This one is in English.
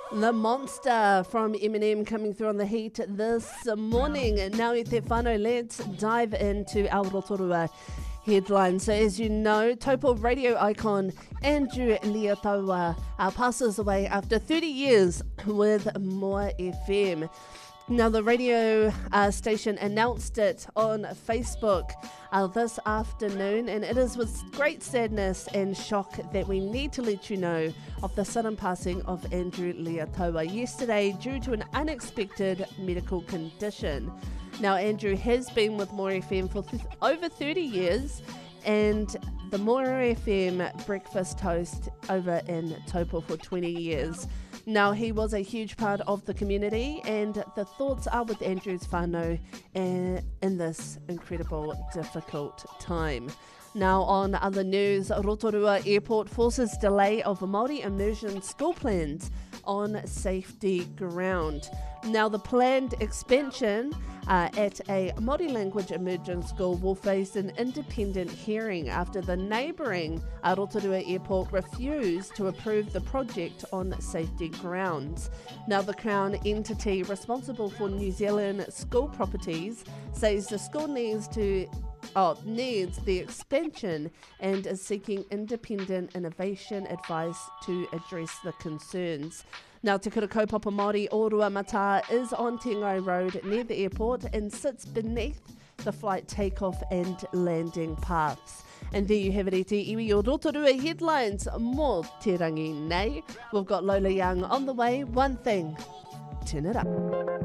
The Monster from Eminem coming through on the heat this morning. Now i te whānau, let's dive into our Rotorua headlines. So as you know, Taupo radio icon Andrew Liataua passes away after 30 years with More FM. Now, the radio station announced it on Facebook this afternoon, and it is with great sadness and shock that we need to let you know of the sudden passing of Andrew Liataua yesterday due to an unexpected medical condition. Now, Andrew has been with More FM for over 30 years, and the More FM breakfast host over in Taupo for 20 years. Now, he was a huge part of the community, and the thoughts are with Andrew's whānau in this incredible, difficult time. Now, on other news, Rotorua Airport forces delay of Māori immersion school plans on safety ground. Now, the planned expansion at a Māori language immersion school will face an independent hearing after the neighbouring Rotorua Airport refused to approve the project on safety grounds. Now, the Crown entity responsible for New Zealand school properties says the school needs the expansion and is seeking independent innovation advice to address the concerns. Now, Te Kura Kaupapa Māori Orua Mata is on Te Ngai Road near the airport and sits beneath the flight takeoff and landing paths. And there you have it, te iwi o Rotorua headlines. Mō te rangi nei. We've got Lola Young on the way. One thing, turn it up.